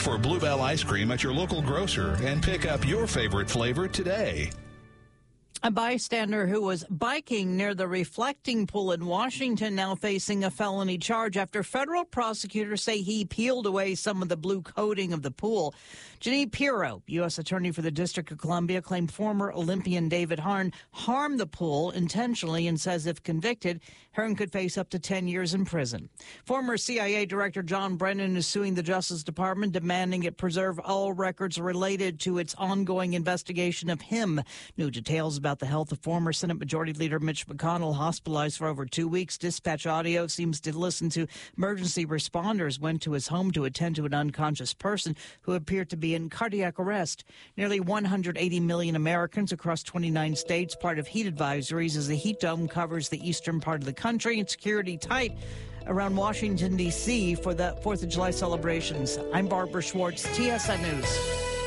for Bluebell ice cream at your local grocer and pick up your favorite flavor today. A bystander who was biking near the reflecting pool in Washington now facing a felony charge after federal prosecutors say he peeled away some of the blue coating of the pool. Jeanine Pirro, U.S. Attorney for the District of Columbia, claimed former Olympian David Hearn harmed the pool intentionally and says if convicted, Hearn could face up to 10 years in prison. Former CIA Director John Brennan is suing the Justice Department, demanding it preserve all records related to its ongoing investigation of him. New details about the health of former Senate Majority Leader Mitch McConnell, hospitalized for over 2 weeks. Dispatch audio seems to listen to emergency responders went to his home to attend to an unconscious person who appeared to be in cardiac arrest. Nearly 180 million Americans across 29 states part of heat advisories as the heat dome covers the eastern part of the country and security tight around Washington, D.C. for the 4th of July celebrations. I'm Barbara Schwartz, TSN News.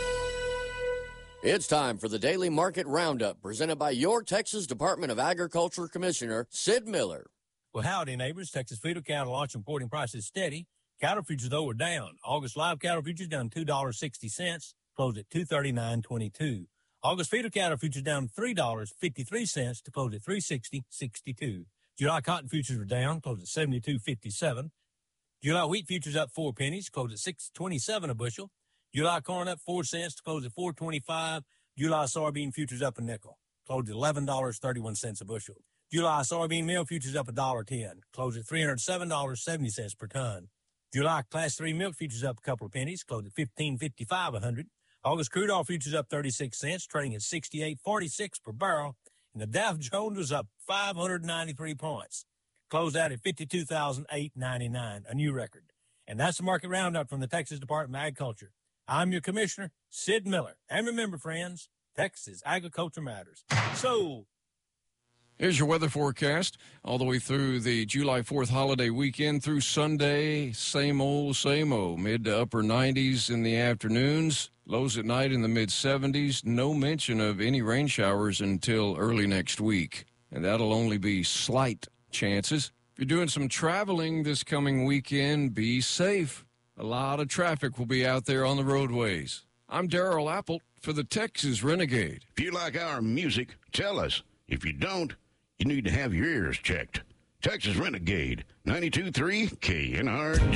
It's time for the Daily Market Roundup, presented by your Texas Department of Agriculture Commissioner, Sid Miller. Well, howdy, neighbors. Texas feeder cattle launch importing prices steady. Cattle futures, though, were down. August live cattle futures down $2.60, closed at $239.22. August feeder cattle futures down $3.53 to close at $360.62. July cotton futures were down, closed at $72.57. July wheat futures up 4 pennies, closed at $6.27 a bushel. July corn up 4 cents to close at $4.25. July soybean futures up a nickel, closed at $11.31 a bushel. July soybean meal futures up $1.10, closed at $307.70 per ton. July class 3 milk futures up a couple of pennies, closed at $15.55 a hundred. August crude oil futures up 36 cents, trading at $68.46 per barrel. And the Dow Jones was up 593 points, closed out at 52,899, a new record. And that's the market roundup from the Texas Department of Agriculture. I'm your commissioner, Sid Miller. And remember, friends, Texas agriculture matters. So, here's your weather forecast all the way through the July 4th holiday weekend through Sunday. Same old, mid to upper 90s in the afternoons, lows at night in the mid 70s. No mention of any rain showers until early next week, and that'll only be slight chances. If you're doing some traveling this coming weekend, be safe. A lot of traffic will be out there on the roadways. I'm Darrell Apple for the Texas Renegade. If you like our music, tell us. If you don't, you need to have your ears checked. Texas Renegade, 92.3 KNRG.